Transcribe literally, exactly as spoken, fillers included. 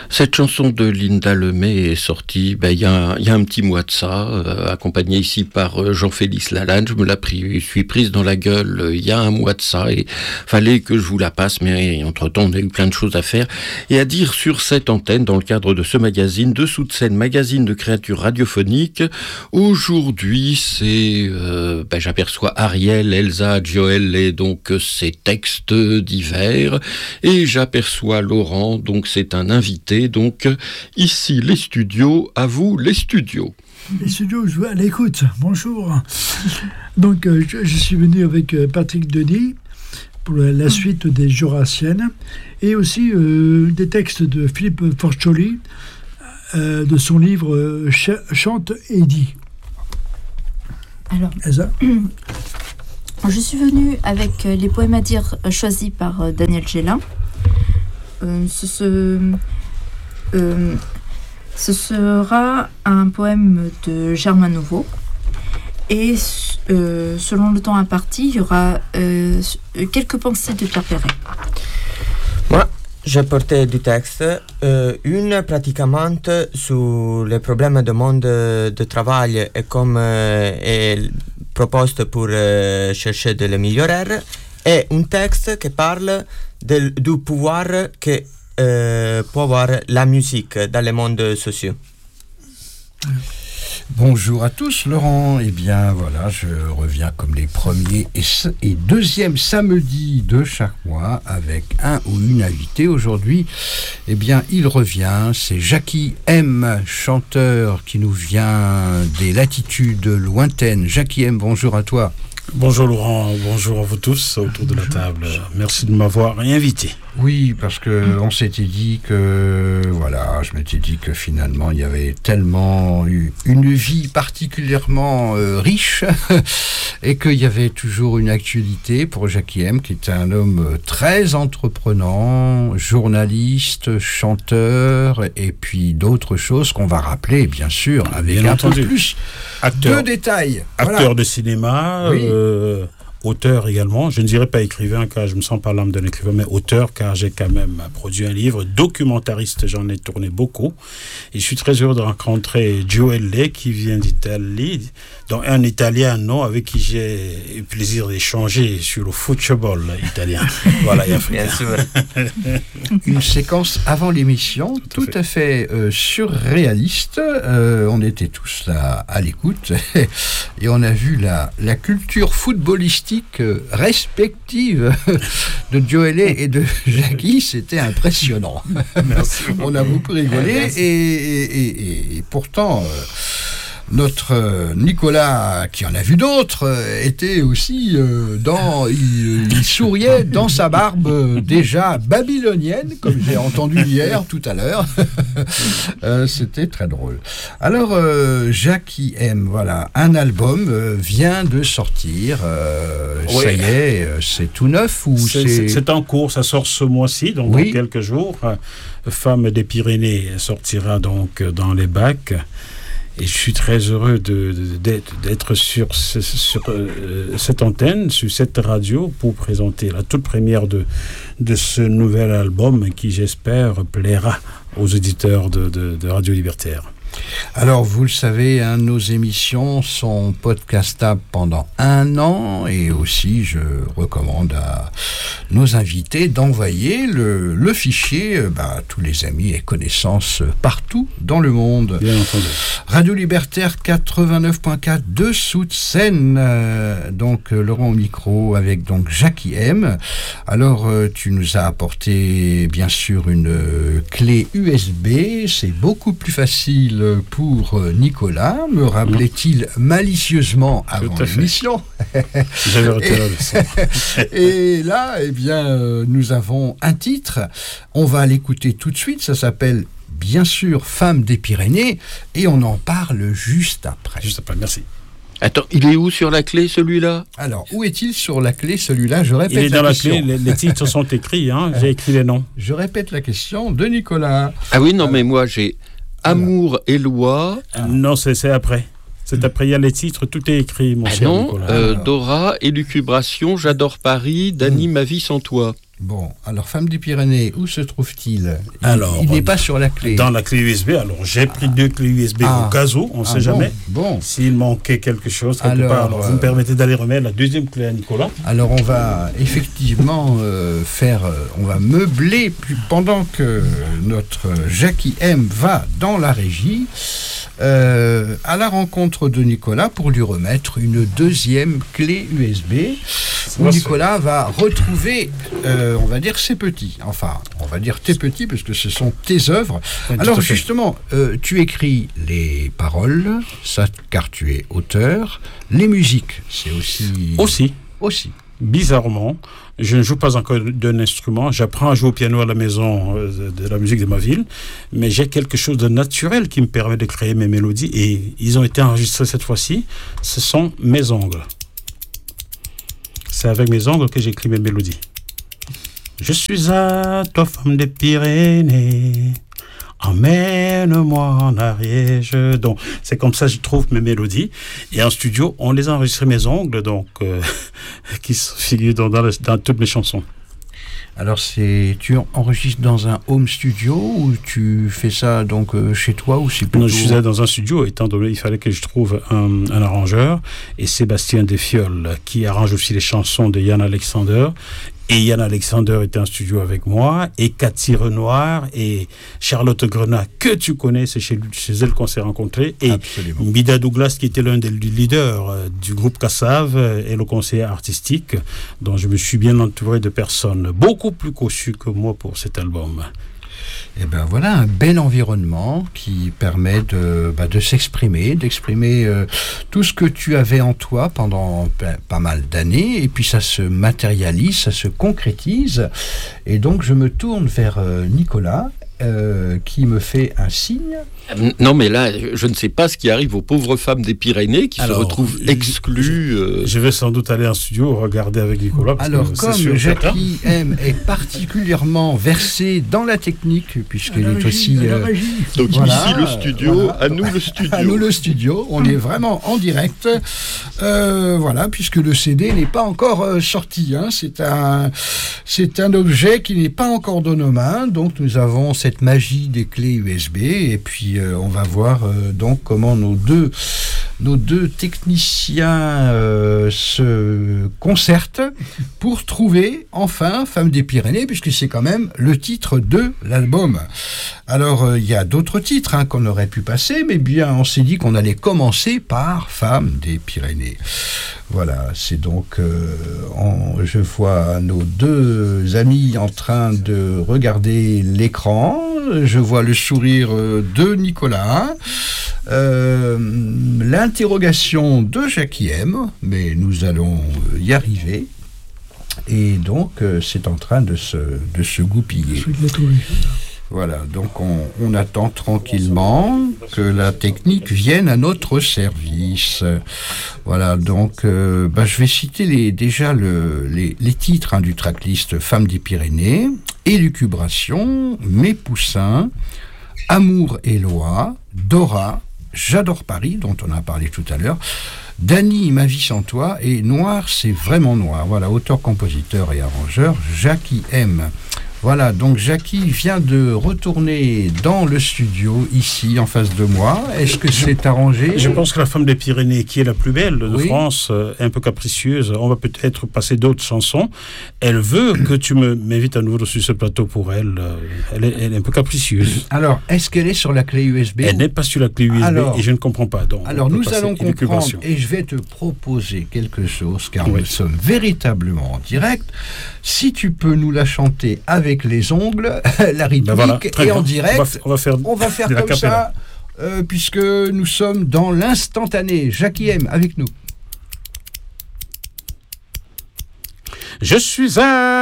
Cette chanson de Linda Lemay est sortie il ben, y, y a un petit mois de ça, euh, accompagnée ici par euh, Jean-Félix Lalanne. Je me la pris, je suis prise dans la gueule il euh, y a un mois de ça et fallait que je vous la passe, mais entre-temps on a eu plein de choses à faire et à dire sur cette antenne dans le cadre de ce magazine, Dessous de scène, magazine de créatures radiophoniques. Aujourd'hui, c'est, euh, ben, j'aperçois Ariel, Elsa, Joël et donc ses textes divers et j'aperçois Laurent, donc c'est un invité. Donc, ici, les studios, à vous, les studios. Les studios, je vais à l'écoute. Bonjour. Donc, euh, je, je suis venu avec euh, Patrick Denis pour la, la suite des Jurassiennes et aussi euh, des textes de Philippe Forcioli euh, de son livre euh, Ch- Chante et dit. Alors, Elsa. Je suis venue avec les poèmes à dire choisis par Daniel Gélin. Euh, ce, ce, euh, ce sera un poème de Germain Nouveau. Et euh, selon le temps imparti, il y aura euh, quelques pensées de Pierre Perret. Moi, j'ai porté du texte, euh, une pratiquement sur les problèmes du monde de travail et comme euh, est proposé pour euh, chercher de l'améliorer, et un texte qui parle de, du pouvoir que euh, peut avoir la musique dans les mondes sociaux. Bonjour à tous, Laurent. Eh bien, voilà, je reviens comme les premiers et, et deuxièmes samedis de chaque mois avec un ou une invitée. Aujourd'hui, eh bien, il revient, c'est Jackie M, chanteur qui nous vient des latitudes lointaines. Jackie M, bonjour à toi. Bonjour Laurent, bonjour à vous tous autour de la table. Merci de m'avoir invité. Oui, parce que on s'était dit que, voilà, je m'étais dit que finalement il y avait tellement eu une vie particulièrement euh, riche et qu'il y avait toujours une actualité pour Jackie M, qui est un homme très entreprenant, journaliste, chanteur et puis d'autres choses qu'on va rappeler bien sûr avec bien un entendu. Peu plus acteur, de détails. Acteur voilà. de cinéma. Oui. Euh, auteur également, je ne dirais pas écrivain car je me sens pas l'âme d'un écrivain, mais auteur car j'ai quand même produit un livre, documentariste, j'en ai tourné beaucoup et je suis très heureux de rencontrer Joël qui vient d'Italie, donc un Italiano avec qui j'ai eu le plaisir d'échanger sur le football italien. Voilà, et africain. Bien sûr. Une séquence avant l'émission, tout, tout à fait, fait euh, surréaliste. Euh, on était tous là à l'écoute et on a vu la, la culture footballistique respective de Joël et de Jackie, c'était impressionnant. Merci. On a beaucoup rigolé et, et, et, et pourtant euh, notre Nicolas, qui en a vu d'autres, était aussi euh, dans, il, il souriait dans sa barbe euh, déjà babylonienne, comme j'ai entendu hier tout à l'heure. euh, c'était très drôle. Alors, euh, Jackie M, voilà, un album euh, vient de sortir. Euh, oui. Ça y est, c'est tout neuf ou c'est, c'est... c'est en cours, ça sort ce mois-ci, donc oui. Dans quelques jours. Femme des Pyrénées sortira donc dans les bacs. Et je suis très heureux de, de, d'être, d'être sur, ce, sur euh, cette antenne, sur cette radio, pour présenter la toute première de, de ce nouvel album qui, j'espère, plaira aux auditeurs de, de, de Radio Libertaire. Alors, vous le savez, hein, nos émissions sont podcastables pendant un an et aussi, je recommande à nos invités d'envoyer le, le fichier bah, à tous les amis et connaissances partout dans le monde. Bien entendu. Radio Libertaire quatre-vingt-neuf point quatre, Dessous de scène, euh, donc euh, Laurent au micro avec donc Jackie M. Alors, euh, tu nous as apporté bien sûr une euh, clé U S B, c'est beaucoup plus facile pour Nicolas, me rappelait-il malicieusement avant l'émission. J'avais retenu la leçon. Et là, eh bien, euh, nous avons un titre. On va l'écouter tout de suite. Ça s'appelle, bien sûr, Femme des Pyrénées. Et on en parle juste après. Juste après, merci. Attends, il est où sur la clé, celui-là ? Alors, où est-il sur la clé, celui-là ? Je répète il est la dans question. La clé, les, les titres sont écrits, hein, j'ai écrit les noms. Je répète la question de Nicolas. Ah oui, non, Alors, mais moi, j'ai... Amour et loi. Ah. Non, c'est, c'est après. C'est après, il y a les titres, tout est écrit, mon ah cher non, Nicolas. Euh, Dora, élucubration, j'adore Paris, Dany, mmh. ma vie sans toi. Bon, alors Femmes des Pyrénées, où se trouve-t-il? Il, alors, il n'est pas sur la clé. Dans la clé U S B. Alors, j'ai pris deux clés U S B ah. au cas où, on ne sait ah, jamais. Bon, bon. S'il manquait quelque chose, quelque alors, part. Alors, euh, vous me permettez d'aller remettre la deuxième clé à Nicolas. Alors, on va effectivement euh, faire, euh, on va meubler plus, pendant que notre Jackie M va dans la régie. Euh, à la rencontre de Nicolas pour lui remettre une deuxième clé U S B où Nicolas va retrouver, euh, on va dire, ses petits. Enfin, on va dire tes petits parce que ce sont tes œuvres. Oui, alors justement, euh, tu écris les paroles, ça, car tu es auteur. Les musiques, c'est aussi... Aussi. Aussi. Bizarrement, je ne joue pas encore d'un instrument. J'apprends à jouer au piano à la maison euh, de la musique de ma ville, mais j'ai quelque chose de naturel qui me permet de créer mes mélodies et ils ont été enregistrés cette fois-ci. Ce sont mes ongles. C'est avec mes ongles que j'écris mes mélodies. Je suis à toi, femme des Pyrénées. Emmène-moi en Ariège. Donc, c'est comme ça que je trouve mes mélodies. Et en studio, on les a enregistrés mes ongles, donc, euh, qui figurent dans, dans, le, dans toutes mes chansons. Alors, c'est, tu enregistres dans un home studio ou tu fais ça donc euh, chez toi ou c'est plutôt... Non, je suis allé dans un studio, étant donné qu'il fallait que je trouve un, un arrangeur. Et Sébastien Desfioles, qui arrange aussi les chansons de Yann Alexander. Et Yann Alexander était en studio avec moi, et Cathy Renoir, et Charlotte Grenat, que tu connais, c'est chez, chez elle qu'on s'est rencontrés, et Absolument. Mbida Douglas, qui était l'un des leaders euh, du groupe Kassav, euh, et le conseiller artistique, dont je me suis bien entouré de personnes beaucoup plus cossues que moi pour cet album. Et ben voilà un bel environnement qui permet de, bah, de s'exprimer, d'exprimer euh, tout ce que tu avais en toi pendant ben, pas mal d'années, et puis ça se matérialise, ça se concrétise. Et donc je me tourne vers euh, Nicolas, euh, qui me fait un signe. Non, mais là, je ne sais pas ce qui arrive aux pauvres femmes des Pyrénées qui Alors, se retrouvent exclues. Euh... Je vais sans doute aller en studio regarder avec Nicolas. Parce Alors, que comme sûr, Jackie M est particulièrement versée dans la technique, puisqu'elle est aussi... Euh, Donc voilà, ici le studio, voilà. à nous le studio. À nous le studio, on est vraiment en direct. Euh, voilà, puisque le C D n'est pas encore euh, sorti. Hein. C'est un, c'est un objet qui n'est pas encore dans nos mains. Donc, nous avons cette magie des clés U S B. Et puis, euh, on va voir euh, donc comment nos deux, nos deux techniciens euh, se concertent pour trouver enfin Femmes des Pyrénées, puisque c'est quand même le titre de l'album. Alors, il euh, y a d'autres titres hein, qu'on aurait pu passer, mais bien, on s'est dit qu'on allait commencer par Femmes des Pyrénées. Voilà, c'est donc, euh, on, je vois nos deux amis en train de regarder l'écran. Je vois le sourire de Nicolas, euh, l'interrogation de Jackie M, mais nous allons y arriver. Et donc, euh, c'est en train de se, de se goupiller. Voilà, donc on, on attend tranquillement que la technique vienne à notre service. Voilà, donc euh, bah, je vais citer les, déjà le, les, les titres hein, du tracklist Femmes des Pyrénées, Élucubration, Mes Poussins, Amour et Loi, Dora, J'adore Paris, dont on a parlé tout à l'heure, Dany, Ma vie sans toi, et Noir, c'est vraiment noir. Voilà, auteur, compositeur et arrangeur, Jackie M. Voilà, donc Jackie vient de retourner dans le studio, ici, en face de moi. Est-ce que c'est arrangé ? Je pense que la Femme des Pyrénées, qui est la plus belle de oui. France, est un peu capricieuse. On va peut-être passer d'autres chansons. Elle veut que tu me, m'invites à nouveau sur ce plateau pour elle. Elle est, elle est un peu capricieuse. Alors, est-ce qu'elle est sur la clé U S B ? Elle n'est pas sur la clé U S B alors, et je ne comprends pas. Donc alors, nous allons comprendre et je vais te proposer quelque chose, car oui. nous sommes véritablement en direct. Si tu peux nous la chanter avec les ongles, la rythmique, ben voilà, et en direct, on va, on va faire, on va faire comme ça, euh, puisque nous sommes dans l'instantané. Jackie M, avec nous. Je suis un